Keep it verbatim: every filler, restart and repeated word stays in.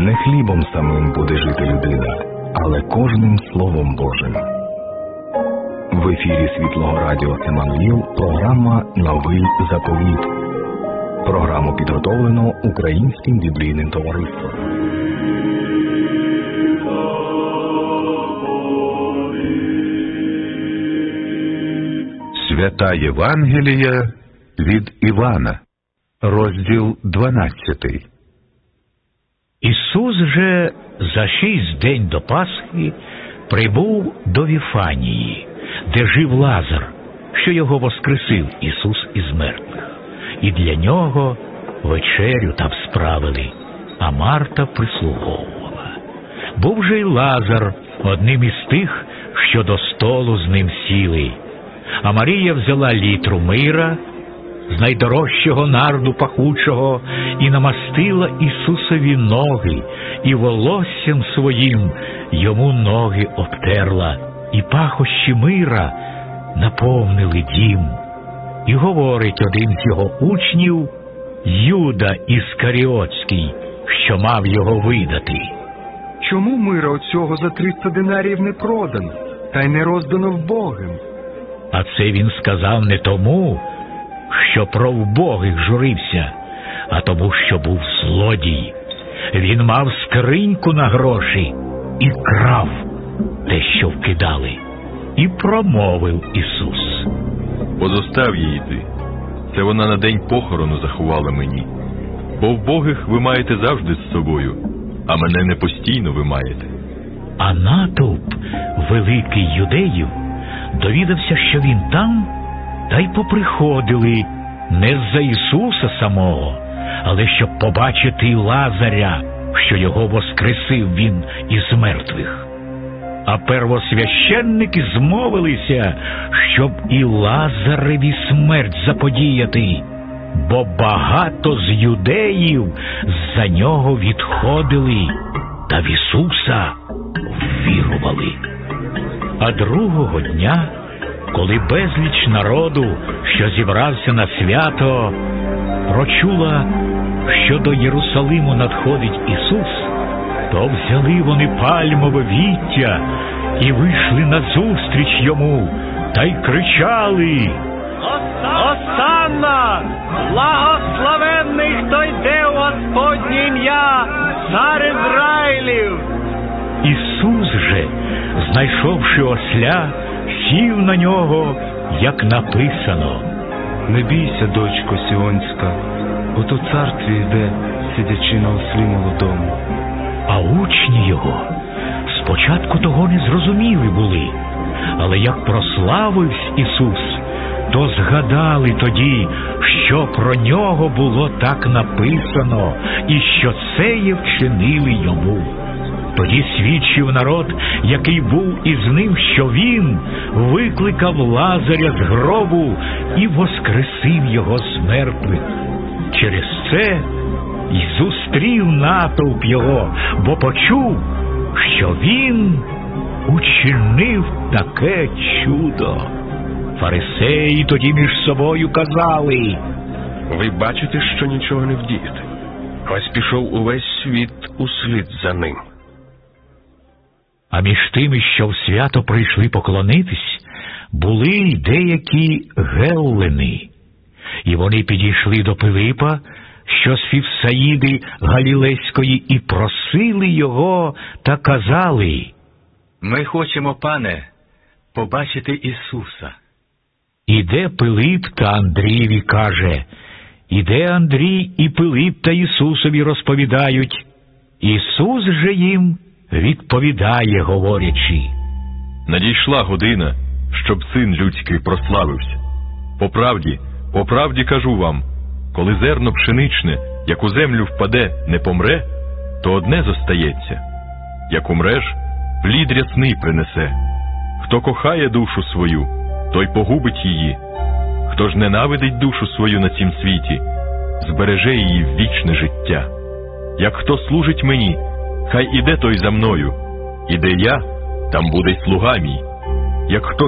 Не хлібом самим буде жити людина, але кожним Словом Божим. В ефірі Світлого Радіо Еммануїл програма «Новий заповіт». Програму підготовлено Українським біблійним товариством. Свята Євангелія від Івана, розділ дванадцятий. Ісус же за шість день до Пасхи прибув до Віфанії, де жив Лазар, що його воскресив Ісус із мертвих. І для нього вечерю там справили, а Марта прислуговувала. Був же й Лазар одним із тих, що до столу з ним сіли. А Марія взяла літру мира з найдорожчого нарду пахучого і намастила Ісусові ноги, і волоссям своїм йому ноги обтерла, і пахощі мира наповнили дім. І говорить один з його учнів, Юда Іскаріотський, що мав його видати: чому мира оцього за триста динаріїв не продано, та й не роздано вбогим? А це він сказав не тому, що про вбогих журився, а тому, що був злодій. Він мав скриньку на гроші і крав те, що вкидали. І промовив Ісус: «Позостав її ти, це вона на день похорону заховала мені. Бо вбогих ви маєте завжди з собою, а мене не постійно ви маєте». А натовп великий юдеїв довідався, що він там, та й поприходили не з-за Ісуса самого, але щоб побачити Лазаря, що його воскресив він із мертвих. А первосвященники змовилися, щоб і Лазареві смерть заподіяти, бо багато з юдеїв за нього відходили та в Ісуса ввірували. А другого дня, коли безліч народу, що зібрався на свято, прочула, що до Єрусалиму надходить Ісус, то взяли вони пальмове віття і вийшли назустріч йому, та й кричали: «Осанна! Благословенний, хто йде у Господнє ім'я, цар Ізраїлів!» Ісус же, знайшовши осля, сів на нього, як написано: «Не бійся, дочко Сіонська, бо то цар твій йде, сидячи на ослі молодому». А учні його спочатку того не зрозуміли були, але як прославився Ісус, то згадали тоді, що про нього було так написано, і що це є вчинили йому. Тоді свідчив народ, який був із ним, що він викликав Лазаря з гробу і воскресив його з мертвих. Через це й зустрів натовп його, бо почув, що він учинив таке чудо. Фарисеї тоді між собою казали: «Ви бачите, що нічого не вдієте. Ось пішов увесь світ услід за ним». А між тими, що в свято прийшли поклонитись, були й деякі геллени. І вони підійшли до Пилипа, що з Фівсаїди Галілейської, і просили його та казали: «Ми хочемо, пане, побачити Ісуса». Іде Пилип та Андрієві каже. Іде Андрій і Пилип та Ісусові розповідають. Ісус же їм відповідає, говорячи: «Надійшла година, щоб Син людський прославився. По правді, по правді кажу вам, коли зерно пшеничне, як у землю впаде, не помре, то одне зостається. Як умреш, плід рясний принесе. Хто кохає душу свою, той погубить її. Хто ж ненавидить душу свою на цім світі, збереже її в вічне життя. Як хто служить мені, хай іде той за мною, і де я, там буде й слуга мій. Як хто